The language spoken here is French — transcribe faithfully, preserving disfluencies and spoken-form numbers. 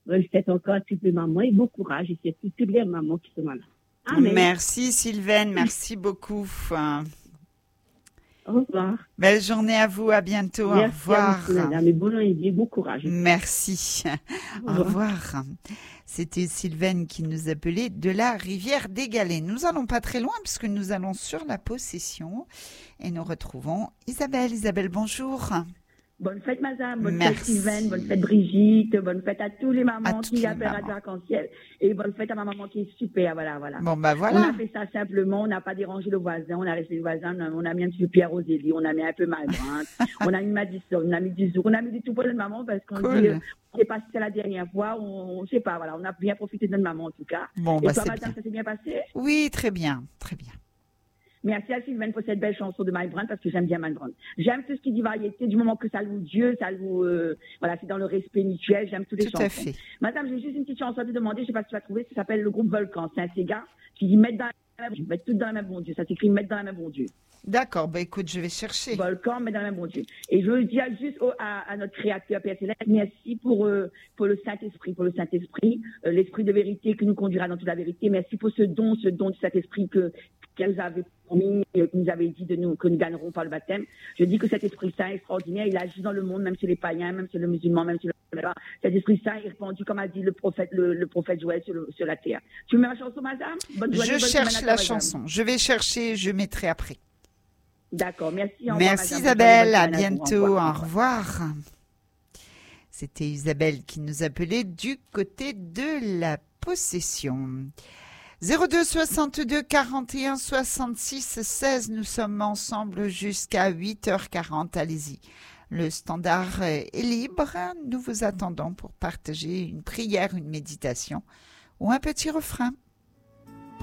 bonne fête encore à toutes les mamans et bon courage et c'est toutes les mamans qui sont là. Amen. Merci Sylvaine, merci beaucoup. Au revoir. Belle journée à vous, à bientôt. Merci Au revoir. à vous, madame, et bon lundi, bon courage. Merci. Au Au revoir. revoir. C'était Sylvaine qui nous appelait de la rivière des Galets. Nous n'allons pas très loin puisque nous allons sur la possession et nous retrouvons Isabelle. Isabelle, bonjour. Bonne fête, madame. Bonne Merci. fête, Sylvaine. Bonne fête, Brigitte. Bonne fête à tous les À mamans toutes qui les appellent mamans. Radio Arc-en-Ciel. Et bonne fête à ma maman qui est super. Voilà, voilà. Bon, bah On voilà. a fait ça simplement. On n'a pas dérangé le voisin. On a resté le voisin. On a mis un petit peu Pierre Rosélie. On a mis un peu Malbrinte. On a mis Madison. On a mis du Zour. On a mis du tout pour notre maman parce qu'on Cool. dit, euh, on sait pas si c'est la dernière fois. On ne sait pas. Voilà. On a bien profité de notre maman en tout cas. Bon, Et bah toi, c'est madame, bien. ça s'est bien passé? Oui, très bien, très bien. Merci à Sylvaine pour cette belle chanson de Mike Brown parce que j'aime bien Mike Brown. J'aime tout ce qui dit variété du moment que ça loue Dieu, ça loue, euh, voilà, c'est dans le respect mutuel. J'aime toutes les Tout chansons. à fait. Madame, j'ai juste une petite chanson à te demander, je sais pas si tu vas trouver, ça s'appelle le groupe Volcan. C'est un Sega qui dit mettre dans la main, mettre tout dans la main bon Dieu. Ça s'écrit mettre dans la main bon Dieu. D'accord, bah écoute, je vais chercher. Volcan, mettre dans la main bon Dieu. Et je veux dire juste au- à, à notre créateur Père Céleste, merci pour, euh, pour le Saint-Esprit, pour le Saint-Esprit, euh, l'Esprit de vérité qui nous conduira dans toute la vérité. Merci pour ce don, ce don du Saint-Esprit que qu'elle nous avait promis, euh, qui nous avait dit de nous, que nous gagnerons par le baptême. Je dis que cet Esprit Saint extraordinaire, il agit dans le monde, même chez les païens, même chez les musulmans, même chez le... Cet Esprit Saint est répandu, comme a dit le prophète, le, le prophète Joël sur, le- sur la terre. Tu mets ma chanson, madame? Bonne journée, Je bonne semaine à cherche toi, la madame. chanson. Je vais chercher, je mettrai après. D'accord, merci. Au revoir, Merci madame. Isabelle, Bonne à journée, bonne semaine bientôt, vous. au revoir. C'était Isabelle qui nous appelait du côté de la possession. zéro deux soixante-deux quarante et un soixante-six seize, nous sommes ensemble jusqu'à huit heures quarante, allez-y. Le standard est libre, nous vous attendons pour partager une prière, une méditation ou un petit refrain.